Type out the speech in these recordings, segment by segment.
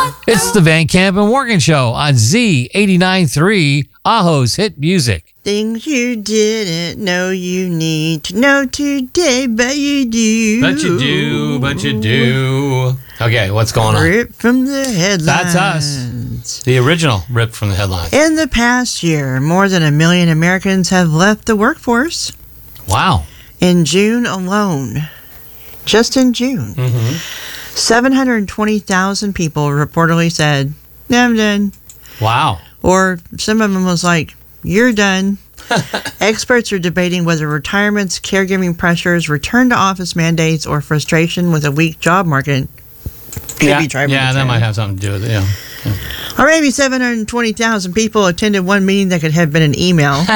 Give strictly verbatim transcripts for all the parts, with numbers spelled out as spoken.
It's the Van Camp and Morgan Show on Z eighty-nine point three, Aho's Hit Music. Things you didn't know you need to know today, but you do. But you do, but you do. Okay, what's going on? Rip from the headlines. That's us. The original Rip from the headlines. In the past year, more than a million Americans have left the workforce. Wow. In June alone, just in June, Mm-hmm. seven hundred twenty thousand people reportedly said, "Yeah, I'm done." Wow. Or some of them was like, "You're done." Experts are debating whether retirements, caregiving pressures, return to office mandates, or frustration with a weak job market could Yeah, be driving yeah the that trend. might have something to do with it, yeah. yeah. Or maybe seven hundred twenty thousand people attended one meeting that could have been an email.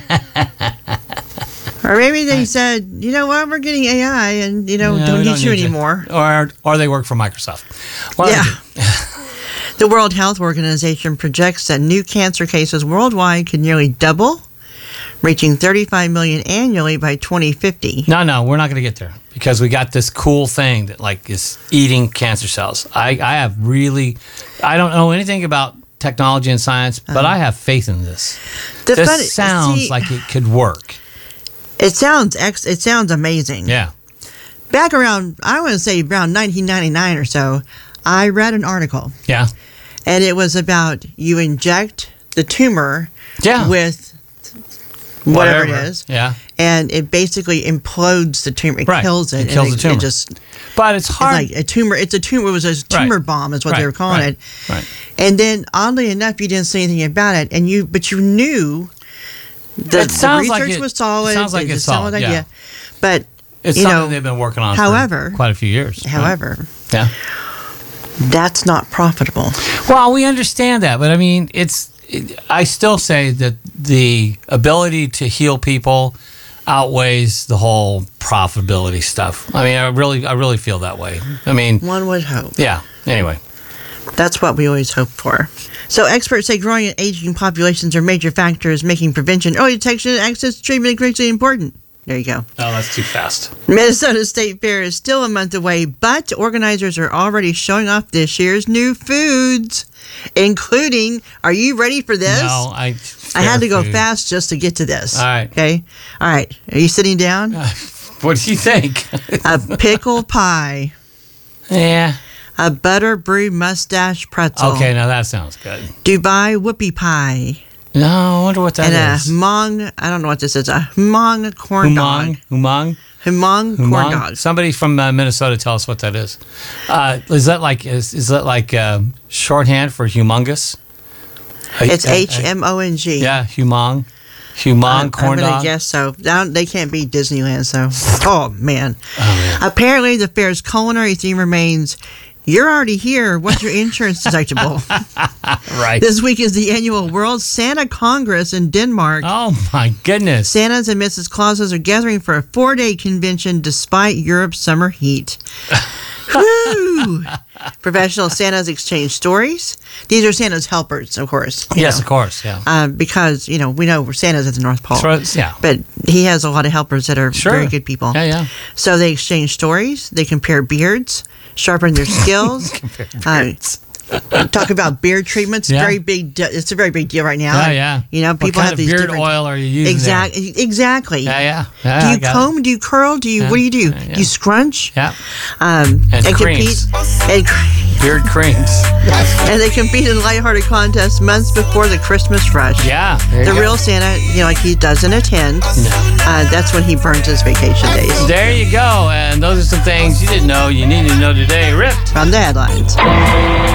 Or maybe they said, you know what, we're getting A I and, you know, Yeah, don't we need don't you need you. anymore. Or, or they work for Microsoft. Well, Yeah. The World Health Organization projects that new cancer cases worldwide could nearly double, reaching thirty-five million annually by twenty fifty. No, no, we're not going to get there because we got this cool thing that like is eating cancer cells. I, I have really, I don't know anything about technology and science, but I have faith in this. The This funny- sounds see, like it could work. It sounds ex- it sounds amazing. Yeah. Back around, I want to say around nineteen ninety-nine or so, I read an article, Yeah. and it was about you inject the tumor Yeah. with whatever, Whatever. it is, Yeah. and it basically implodes the tumor. It Right. kills it. It kills and the tumor. It just But it's it's hard. like a tumor. It's a tumor. It was a tumor Right. bomb, is what they Right, were calling right, it. right. And then, oddly enough, you didn't say anything about it, and you but you knew the, It sounds the like research it- was solid. it sounds like it it's was a solid solid, yeah. idea, but It's you something know, they've been working on however- for quite a few years. right? however, Yeah. that's not profitable. Well, we understand that, but I mean, it's. It, I still say that the ability to heal people outweighs the whole profitability stuff. I mean, I really, I really feel that way. I mean, One would hope. yeah. Anyway, That's what we always hope for. So experts say growing and aging populations are major factors making prevention, early detection, and access to treatment increasingly important. There you go. oh, that's too fast. Minnesota State Fair is still a month away, but organizers are already showing off this year's new foods, including, are you ready for this? No, I. I had to go food. fast just to get to this. All right. Okay. All right. Are you sitting down? What do you think? A pickle pie, yeah. a butter brie mustache pretzel, Okay, now that sounds good. Dubai whoopie pie, No, I wonder what that and is. a hmong, I don't know what this is, a hmong corn dog. Humong, humong, Hmong corn humong. dog. Somebody from uh, Minnesota, tell us what that is. Uh, is that like is, is that like uh, shorthand for humongous? A- It's a- a- H M O N G. Yeah, humong, humong I'm, corn I'm gonna dog. guess so. They, don't- they can't beat Disneyland, so. Oh, man. Oh, man. Apparently, the fair's culinary theme remains, you're already here. What's your insurance deductible? Right. This week is the annual World Santa Congress in Denmark. Oh my goodness. Santas and Missus Clauses are gathering for a four-day convention despite Europe's summer heat. Woo! Professional Santas exchange stories. These are Santa's helpers, of course. you Yes, know. of course. Yeah. Uh, because, you know, we know we're Santa's at the North Pole. So it's- yeah. But he has a lot of helpers that are Sure. very good people. Yeah, yeah. So they exchange stories, they compare beards, sharpen their skills. uh, talk about beard treatments. Yeah. Very big. de- It's a very big deal right now. Yeah, yeah. You know, What people kind have of these beard different oil are you using? Exactly. Exactly. There? Yeah, yeah. yeah Do I you got it. comb? Do you curl? Do you? Yeah. What do you do? Yeah, yeah. Do you scrunch? Yeah. Um, And creams. compete. And, Beard creams. and they compete in lighthearted contests months before the Christmas rush. Yeah. there The you go. real Santa, you know, like he doesn't attend. Uh, that's when he burns his vacation days. There you go. And those are some things you didn't know you needed to know today. Ripped. From the headlines.